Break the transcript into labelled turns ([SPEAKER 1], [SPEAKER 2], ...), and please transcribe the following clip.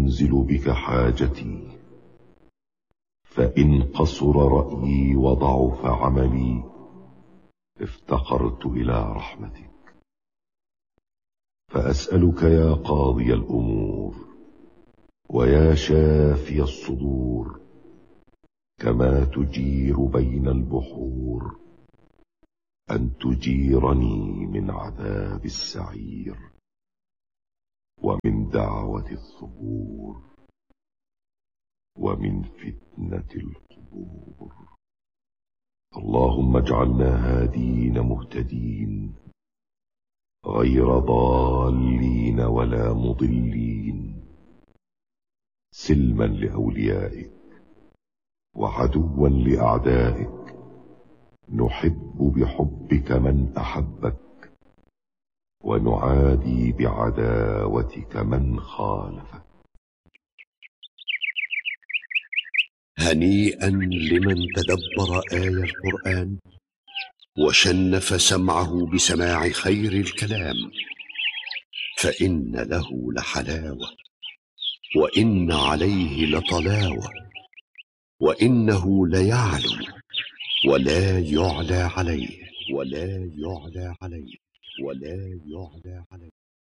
[SPEAKER 1] أنزل بك حاجتي، فإن قصر رأيي وضعف عملي افتقرت إلى رحمتك. فأسألك يا قاضي الأمور ويا شافي الصدور، كما تجير بين البحور، أن تجيرني من عذاب السعير ومن دعوة الثبور ومن فتنة القبور. اللهم اجعلنا هادين مهتدين غير ضالين ولا مضلين، سلما لأوليائك وعدوا لأعدائك، نحب بحبك من أحبك ونعادي بعداوتك من خالفك.
[SPEAKER 2] هنيئا لمن تدبر آية القرآن وشنف سمعه بسماع خير الكلام، فإن له لحلاوة وإن عليه لطلاوة، وإنه ليعلو ولا يعلى عليه، ولا يعلى عليه، ولا يعلى عليه.